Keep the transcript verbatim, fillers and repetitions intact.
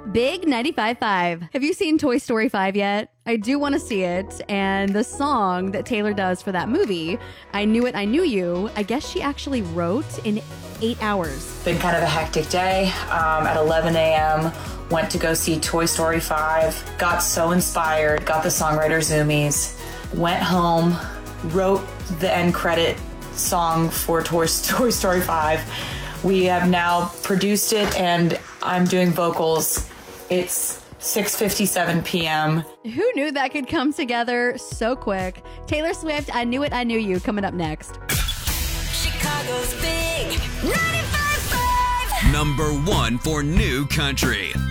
Big ninety-five point five. Have you seen Toy Story five yet? I do want to see it. And the song that Taylor does for that movie, I Knew It, I Knew You, I guess she actually wrote in eight hours. Been kind of a hectic day. Um, at eleven a.m., went to go see Toy Story five. Got so inspired, got the songwriter zoomies. Went home, wrote the end credit song for Toy, Toy Story five. We have now produced it, and I'm doing vocals. It's six fifty-seven p.m. Who knew that could come together so quick? Taylor Swift, I Knew It, I Knew You, coming up next. Chicago's Big ninety-five point five. Number one for new country.